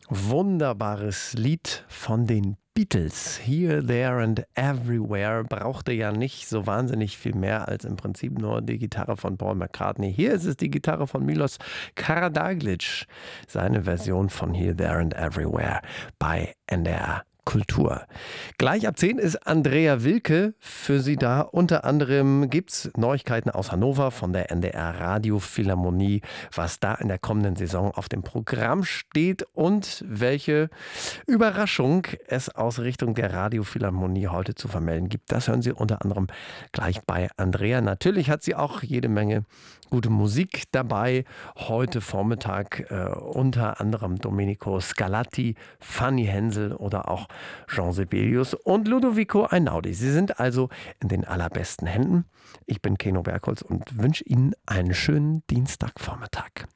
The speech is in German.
Wunderbares Lied von den Beatles. Here, There and Everywhere brauchte ja nicht so wahnsinnig viel mehr als im Prinzip nur die Gitarre von Paul McCartney. Hier ist es die Gitarre von Milos Karadzic, seine Version von Here, There and Everywhere bei NDR Kultur. Gleich ab 10 ist Andrea Wilke für Sie da. Unter anderem gibt es Neuigkeiten aus Hannover von der NDR Radiophilharmonie, was da in der kommenden Saison auf dem Programm steht und welche Überraschung es aus Richtung der Radiophilharmonie heute zu vermelden gibt. Das hören Sie unter anderem gleich bei Andrea. Natürlich hat sie auch jede Menge gute Musik dabei. Heute Vormittag unter anderem Domenico Scarlatti, Fanny Hensel oder auch Jean Sibelius und Ludovico Einaudi. Sie sind also in den allerbesten Händen. Ich bin Keno Bergholz und wünsche Ihnen einen schönen Dienstagvormittag.